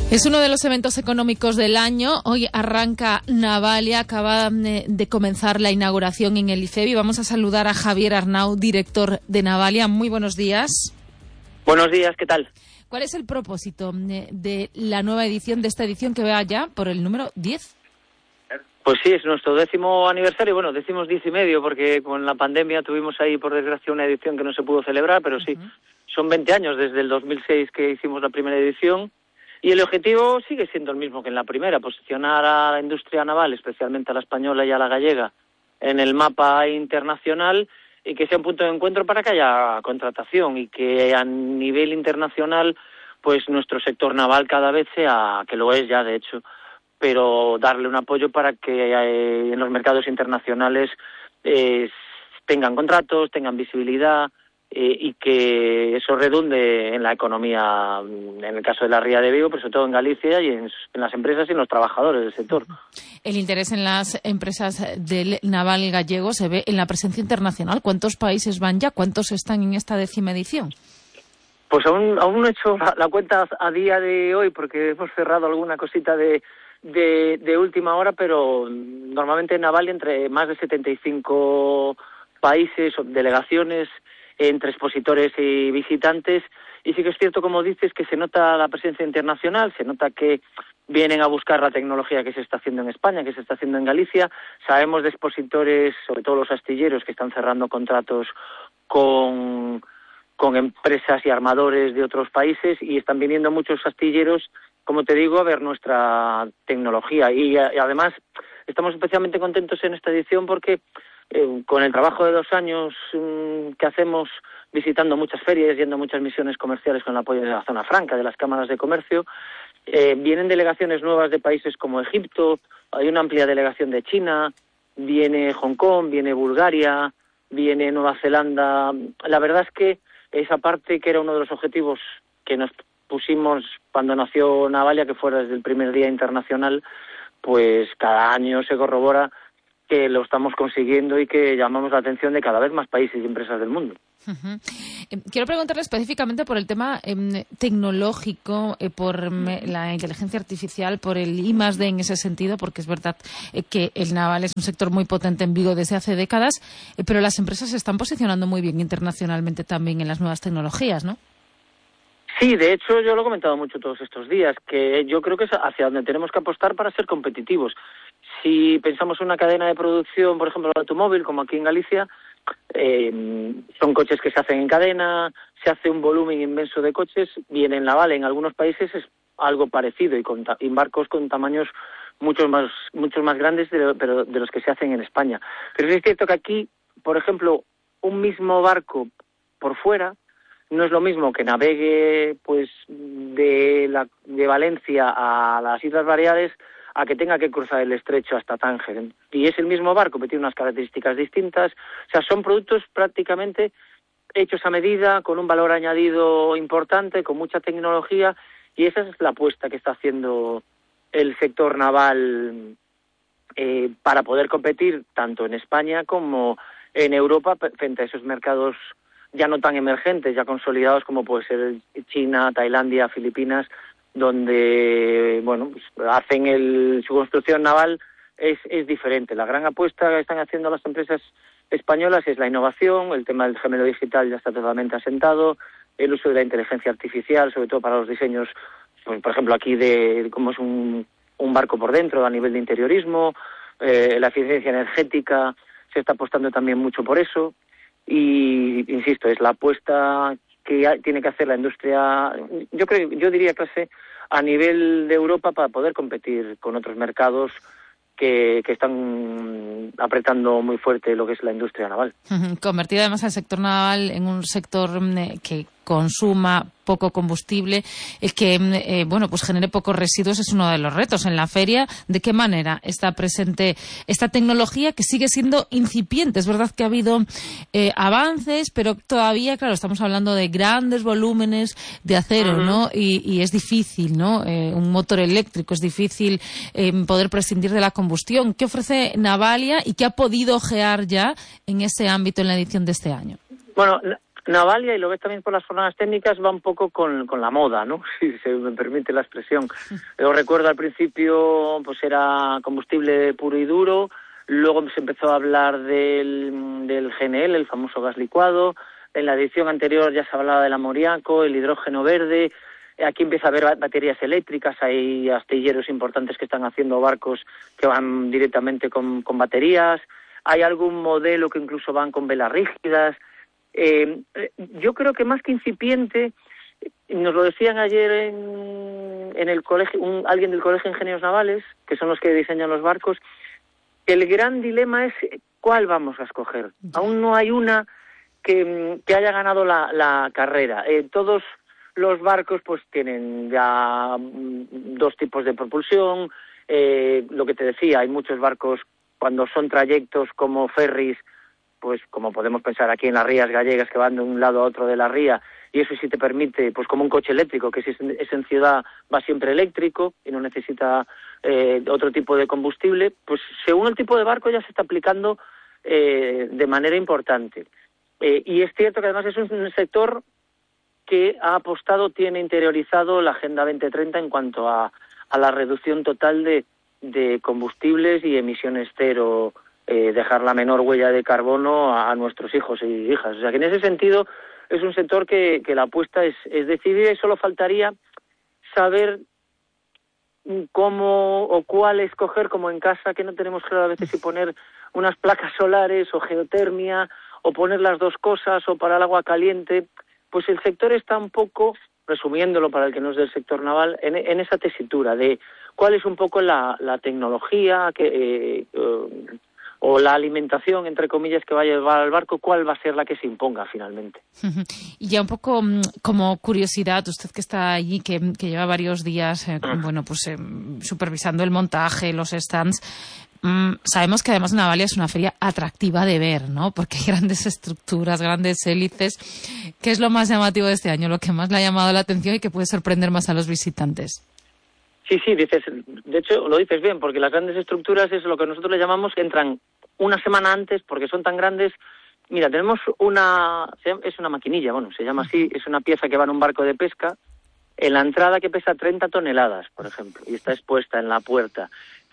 Es uno de los eventos económicos del año. Hoy arranca Navalia, acaba de comenzar la inauguración en el IFEBI. Vamos a saludar a Javier Arnau, director de Navalia. Muy buenos días. Buenos días, ¿qué tal? ¿Cuál es el propósito de la nueva edición, de esta edición que va ya por el número 10? Pues sí, es nuestro 10º aniversario. Bueno, decimos 10 y medio porque con la pandemia tuvimos ahí, por desgracia, una edición que no se pudo celebrar, pero sí, son 20 años desde el 2006 que hicimos la primera edición. Y el objetivo sigue siendo el mismo que en la primera, posicionar a la industria naval, especialmente a la española y a la gallega, en el mapa internacional y que sea un punto de encuentro para que haya contratación y que a nivel internacional pues nuestro sector naval cada vez sea, que lo es ya de hecho, pero darle un apoyo para que en los mercados internacionales tengan contratos, tengan visibilidad, y que eso redunde en la economía, en el caso de la Ría de Vigo, pero sobre todo en Galicia y en las empresas y en los trabajadores del sector. El interés en las empresas del naval gallego se ve en la presencia internacional. ¿Cuántos países van ya? ¿Cuántos están en esta 10ª edición? Pues aún no he hecho la cuenta a día de hoy porque hemos cerrado alguna cosita de última hora, pero normalmente en Navalia entre más de 75 países o delegaciones, entre expositores y visitantes, y sí que es cierto, como dices, que se nota la presencia internacional, se nota que vienen a buscar la tecnología que se está haciendo en España, que se está haciendo en Galicia. Sabemos de expositores, sobre todo los astilleros, que están cerrando contratos con empresas y armadores de otros países, y están viniendo muchos astilleros, como te digo, a ver nuestra tecnología. Y además estamos especialmente contentos en esta edición porque con el trabajo de 2 años que hacemos visitando muchas ferias, yendo a muchas misiones comerciales con el apoyo de la zona franca, de las cámaras de comercio, vienen delegaciones nuevas de países como Egipto, hay una amplia delegación de China, viene Hong Kong, viene Bulgaria, viene Nueva Zelanda. La verdad es que esa parte que era uno de los objetivos que nos pusimos cuando nació Navalia, que fuera desde el primer día internacional, pues cada año se corrobora que lo estamos consiguiendo y que llamamos la atención de cada vez más países y empresas del mundo. Quiero preguntarle específicamente por el tema tecnológico, por la inteligencia artificial, por el I+D en ese sentido, porque es verdad que el naval es un sector muy potente en Vigo desde hace décadas, pero las empresas se están posicionando muy bien internacionalmente también en las nuevas tecnologías, ¿no? Sí, de hecho yo lo he comentado mucho todos estos días, que yo creo que es hacia donde tenemos que apostar para ser competitivos. Si pensamos en una cadena de producción, por ejemplo, el automóvil, como aquí en Galicia, son coches que se hacen en cadena, se hace un volumen inmenso de coches, y en el naval en algunos países es algo parecido, y barcos con tamaños mucho más grandes pero de los que se hacen en España. Pero es cierto que aquí, por ejemplo, un mismo barco por fuera no es lo mismo que navegue pues de Valencia a las Islas Baleares a que tenga que cruzar el estrecho hasta Tánger. Y es el mismo barco, pero tiene unas características distintas. O sea, son productos prácticamente hechos a medida, con un valor añadido importante, con mucha tecnología, y esa es la apuesta que está haciendo el sector naval para poder competir tanto en España como en Europa frente a esos mercados ya no tan emergentes, ya consolidados como puede ser China, Tailandia, Filipinas, donde pues hacen su construcción naval es diferente. La gran apuesta que están haciendo las empresas españolas es la innovación, el tema del gemelo digital ya está totalmente asentado, el uso de la inteligencia artificial, sobre todo para los diseños, pues, por ejemplo aquí de cómo es un barco por dentro a nivel de interiorismo, la eficiencia energética, se está apostando también mucho por eso. Y insisto, es la apuesta que tiene que hacer la industria, yo diría clase a nivel de Europa para poder competir con otros mercados que están apretando muy fuerte lo que es la industria naval. Convertir además al sector naval en un sector que consuma poco combustible, que pues genere pocos residuos, es uno de los retos en la feria. ¿De qué manera está presente esta tecnología que sigue siendo incipiente? Es verdad que ha habido avances, pero todavía, claro, estamos hablando de grandes volúmenes de acero, ¿no? Y es difícil, ¿no? Un motor eléctrico, es difícil poder prescindir de la combustión. ¿Qué ofrece Navalia y qué ha podido ojear ya en ese ámbito en la edición de este año? Bueno, Navalia, y lo ves también por las jornadas técnicas, va un poco con la moda, ¿no? Si se me permite la expresión. Yo recuerdo al principio, pues era combustible puro y duro, luego se empezó a hablar del GNL, el famoso gas licuado. En la edición anterior ya se hablaba del amoníaco, el hidrógeno verde. Aquí empieza a haber baterías eléctricas, hay astilleros importantes que están haciendo barcos que van directamente con baterías. Hay algún modelo que incluso van con velas rígidas. Yo creo que más que incipiente, nos lo decían ayer en el colegio, alguien del Colegio de Ingenieros Navales, que son los que diseñan los barcos, el gran dilema es cuál vamos a escoger. Aún no hay una que haya ganado la carrera. Todos los barcos pues tienen ya dos tipos de propulsión. Lo que te decía, hay muchos barcos cuando son trayectos como ferries, pues como podemos pensar aquí en las rías gallegas que van de un lado a otro de la ría, y eso sí te permite, pues como un coche eléctrico, que si es en ciudad va siempre eléctrico y no necesita otro tipo de combustible, pues según el tipo de barco ya se está aplicando de manera importante. Y es cierto que además es un sector que ha apostado, tiene interiorizado la Agenda 2030 en cuanto a la reducción total de combustibles y emisiones cero, dejar la menor huella de carbono a nuestros hijos y hijas. O sea que en ese sentido es un sector que la apuesta es decidida, y solo faltaría saber cómo o cuál escoger, como en casa, que no tenemos claro a veces si poner unas placas solares o geotermia, o poner las dos cosas, o para el agua caliente. Pues el sector está un poco, resumiéndolo para el que no es del sector naval, en esa tesitura de cuál es un poco la tecnología o la alimentación, entre comillas, que va a llevar al barco, cuál va a ser la que se imponga finalmente. Y ya un poco como curiosidad, usted que está allí, que lleva varios días supervisando el montaje, los stands, sabemos que además Navalia es una feria atractiva de ver, ¿no? Porque hay grandes estructuras, grandes hélices. ¿Qué es lo más llamativo de este año, lo que más le ha llamado la atención y que puede sorprender más a los visitantes? Sí, de hecho lo dices bien, porque las grandes estructuras es lo que nosotros le llamamos, que entran una semana antes porque son tan grandes. Mira, tenemos es una maquinilla, bueno, se llama así, es una pieza que va en un barco de pesca, en la entrada, que pesa 30 toneladas, por ejemplo, y está expuesta en la puerta.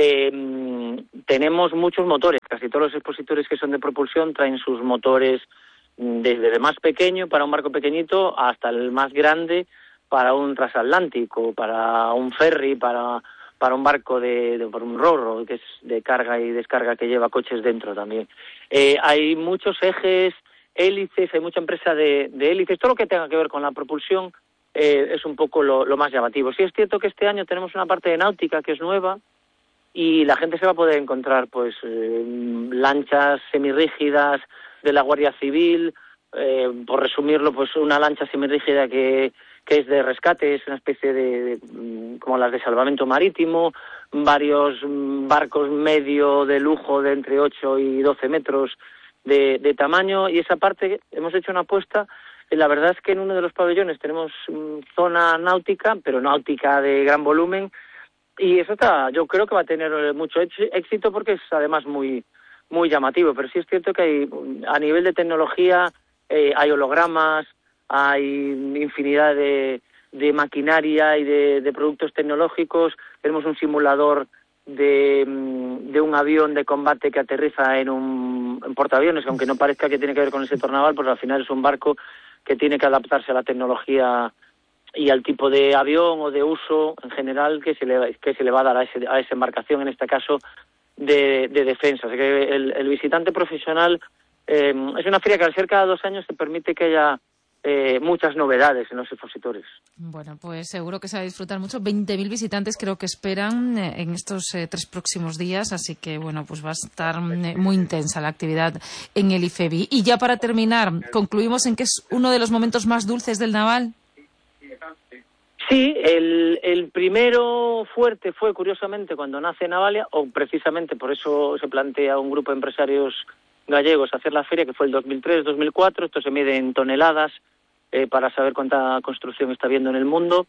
Tenemos muchos motores, casi todos los expositores que son de propulsión traen sus motores desde el más pequeño para un barco pequeñito hasta el más grande para un transatlántico, para un ferry, para un barco por un ro-ro, que es de carga y descarga, que lleva coches dentro también. Hay muchos ejes, hélices, hay mucha empresa de hélices, todo lo que tenga que ver con la propulsión es un poco lo más llamativo. Sí es cierto que este año tenemos una parte de náutica que es nueva, y la gente se va a poder encontrar pues lanchas semirrígidas de la Guardia Civil, por resumirlo, pues una lancha semirrígida que es de rescate, es una especie de como las de salvamento marítimo, varios barcos medio de lujo de entre 8 y 12 metros de tamaño, y esa parte hemos hecho una apuesta. La verdad es que en uno de los pabellones tenemos zona náutica, pero náutica de gran volumen, y eso yo creo que va a tener mucho éxito porque es además muy muy llamativo. Pero sí es cierto que a nivel de tecnología hay hologramas, hay infinidad de maquinaria y de productos tecnológicos. Tenemos un simulador de un avión de combate que aterriza en portaaviones, que aunque no parezca que tiene que ver con el sector naval, pues al final es un barco que tiene que adaptarse a la tecnología y al tipo de avión o de uso en general que se le va a dar a esa embarcación, en este caso de defensa. Así que el visitante profesional es una feria que al ser cada 2 años te permite que haya muchas novedades en los expositores. Bueno, pues seguro que se va a disfrutar mucho. 20.000 visitantes creo que esperan en estos 3 próximos días, así que bueno, pues va a estar muy intensa la actividad en el IFEBI. Y ya para terminar, concluimos en que es uno de los momentos más dulces del naval. Sí, el primero fuerte fue, curiosamente, cuando nace Navalia, o precisamente por eso se plantea un grupo de empresarios gallegos hacer la feria, que fue el 2003-2004. Esto se mide en toneladas para saber cuánta construcción está habiendo en el mundo.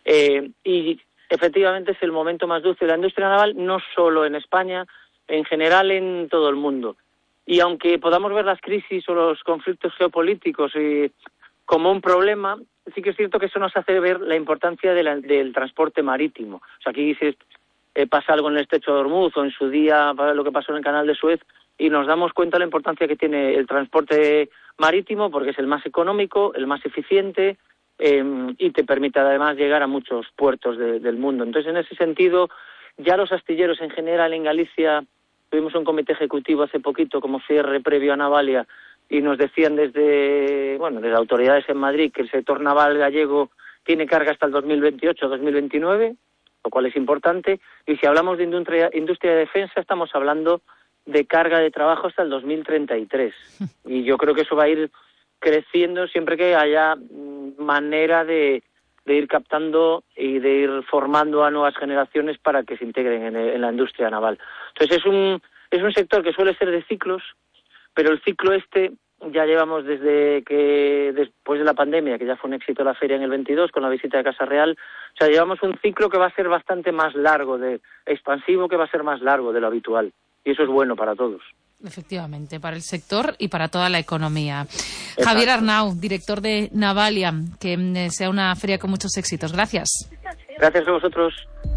Y efectivamente es el momento más dulce de la industria naval, no solo en España, en general en todo el mundo. Y aunque podamos ver las crisis o los conflictos geopolíticos como un problema, sí que es cierto que eso nos hace ver la importancia del transporte marítimo. O sea, aquí pasa algo en el Estrecho de Hormuz o en su día lo que pasó en el Canal de Suez y nos damos cuenta de la importancia que tiene el transporte marítimo porque es el más económico, el más eficiente y te permite además llegar a muchos puertos del mundo. Entonces, en ese sentido, ya los astilleros en general en Galicia, tuvimos un comité ejecutivo hace poquito como cierre previo a Navalia y nos decían desde autoridades en Madrid que el sector naval gallego tiene carga hasta el 2028-2029, lo cual es importante, y si hablamos de industria de defensa estamos hablando de carga de trabajo hasta el 2033. Y yo creo que eso va a ir creciendo siempre que haya manera de ir captando y de ir formando a nuevas generaciones para que se integren en la industria naval. Entonces es un sector que suele ser de ciclos, pero el ciclo ya llevamos desde que después de la pandemia, que ya fue un éxito la feria en el 22 con la visita de Casa Real, o sea, llevamos un ciclo que va a ser bastante más largo, expansivo, que va a ser más largo de lo habitual. Y eso es bueno para todos. Efectivamente, para el sector y para toda la economía. Exacto. Javier Arnau, director de Navalia, que sea una feria con muchos éxitos. Gracias. Gracias a vosotros.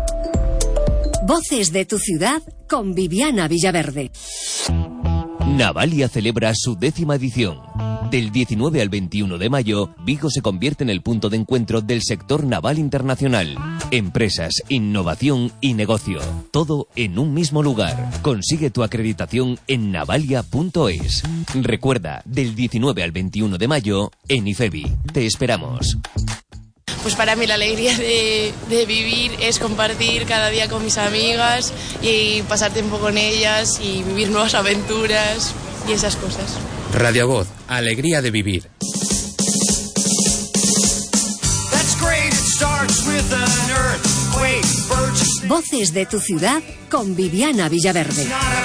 Voces de tu ciudad con Viviana Villaverde. Navalia celebra su 10ª edición. Del 19 al 21 de mayo, Vigo se convierte en el punto de encuentro del sector naval internacional. Empresas, innovación y negocio. Todo en un mismo lugar. Consigue tu acreditación en navalia.es. Recuerda, del 19 al 21 de mayo, en IFEBI. Te esperamos. Pues para mí la alegría de vivir es compartir cada día con mis amigas y pasar tiempo con ellas y vivir nuevas aventuras y esas cosas. Radio Voz, alegría de vivir. Voces de tu ciudad con Viviana Villaverde.